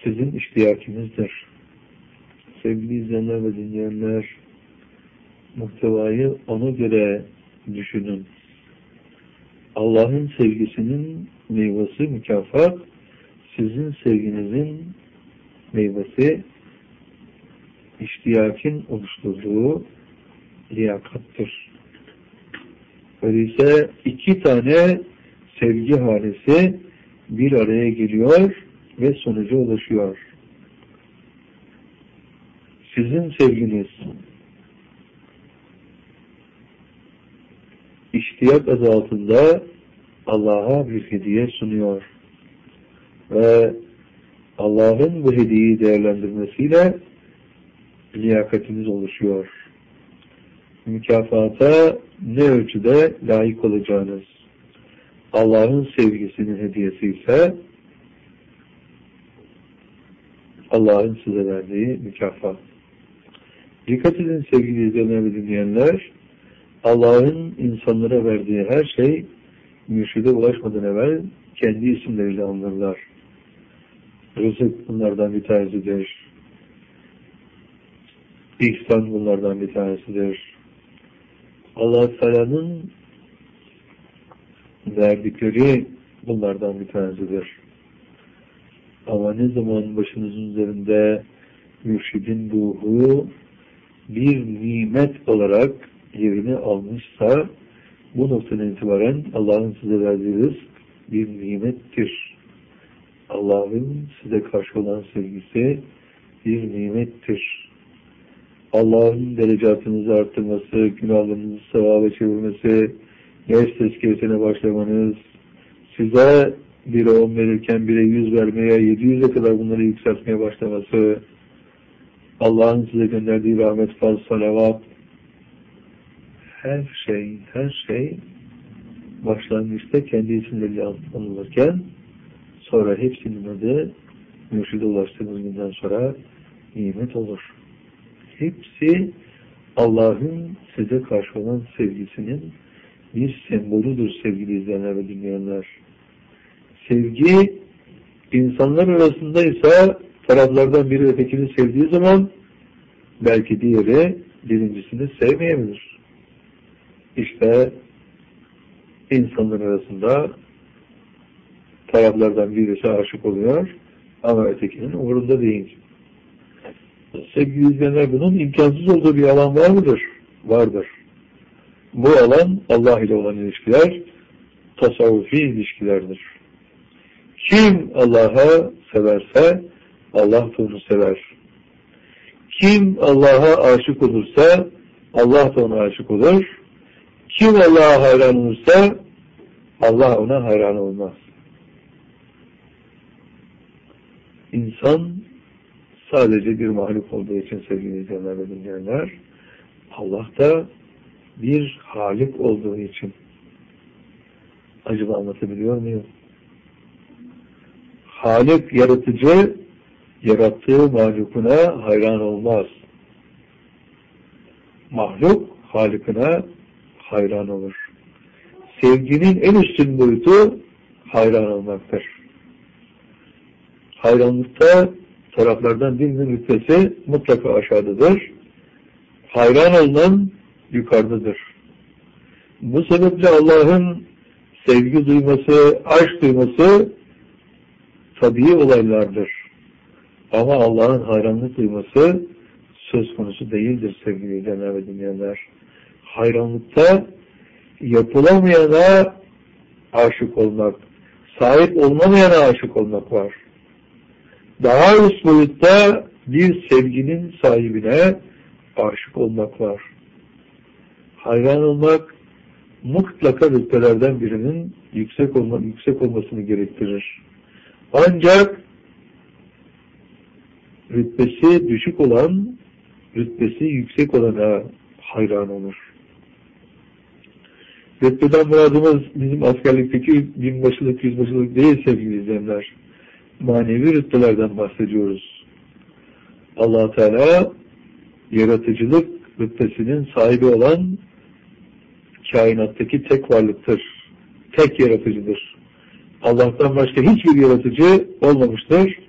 sizin iştiyakinizdir. Sevgili izleyenler ve dinleyenler, muhtevayı ona göre düşünün. Allah'ın sevgisinin meyvesi mükafat, sizin sevginizin meyvesi iştiyakin oluşturduğu liyakattır. Öyleyse iki tane sevgi halisi bir araya geliyor ve sonuca ulaşıyor. Sizin sevginiz iştiyak adı altında Allah'a bir hediye sunuyor ve Allah'ın bu hediyeyi değerlendirmesiyle liyakatiniz oluşuyor. Mükafata ne ölçüde layık olacağınız, Allah'ın sevgisinin hediyesi ise Allah'ın size verdiği mükafat. Dikkat edin sevgili izleyenler ve dinleyenler, Allah'ın insanlara verdiği her şey mürşide ulaşmadan evvel kendi isimleriyle anılırlar. Rızık bunlardan bir tanesidir. İhsan bunlardan bir tanesidir. Allah-u Teala'nın verdikleri bunlardan bir tanesidir. Ama ne zaman başınızın üzerinde mürşidin ruhu bir nimet olarak yerini almışsa bu noktadan itibaren Allah'ın size verdiği rızk bir nimettir. Allah'ın size karşı olan sevgisi bir nimettir. Allah'ın derecatınızı arttırması, günahlarınızı sevaba çevirmesi, nefs tezkiyesine başlamanız, size 1'e 10 verirken 1'e 100 vermeye, 700'e kadar bunları yükseltmeye başlaması, Allah'ın size gönderdiği rahmet, fazl, salavat, her şey başlangıçta kendi isimleriyle anılırken sonra hepsinin adı mürşide ulaştığımız günden sonra nimet olur. Hepsi Allah'ın size karşı olan sevgisinin bir sembolüdür sevgili izleyenler ve dinleyenler. Sevgi insanlar arasındaysa taraflardan biri ötekini sevdiği zaman belki diğeri birincisini sevmeyebilir. İşte insanlar arasında taraflardan birisi aşık oluyor ama ötekinin umurunda değil. Sevgili izleyenler, bunun imkansız olduğu bir alan var mıdır? Vardır. Bu alan Allah ile olan ilişkiler, tasavvufi ilişkilerdir. Kim Allah'a severse Allah da onu sever. Kim Allah'a aşık olursa Allah da ona aşık olur. Kim Allah'a hayran olursa Allah ona hayran olmaz. İnsan sadece bir mahluk olduğu için sevgili izleyenler ve dinleyenler, Allah da bir halik olduğu için. Acaba anlatabiliyor muyum? Halik, yaratıcı, yarattığı mahlukuna hayran olmaz. Mahluk, halikine hayran olur. Sevginin en üstün boyutu hayran olmaktır. Hayranlıkta taraflardan birinin rütbesi mutlaka aşağıdadır. Hayran olunan yukarıdadır. Bu sebeple Allah'ın sevgi duyması, aşk duyması tabii olaylardır. Ama Allah'ın hayranlık duyması söz konusu değildir sevgili izleyenler ve dinleyenler. Hayranlıkta yapılamayana aşık olmak, sahip olmamayana aşık olmak var. Daha üst boyutta bir sevginin sahibine aşık olmak var. Hayran olmak mutlaka rütbelerden birinin yüksek olmasını gerektirir. Ancak rütbesi düşük olan, rütbesi yüksek olana hayran olur. Rütbeden muradımız bizim askerlikteki binbaşılık, yüzbaşılık değil sevgili izleyenler. Manevi rütbelerden bahsediyoruz. Allah Teala yaratıcılık rütbesinin sahibi olan kainattaki tek varlıktır. Tek yaratıcıdır. Allah'tan başka hiçbir yaratıcı olmamıştır.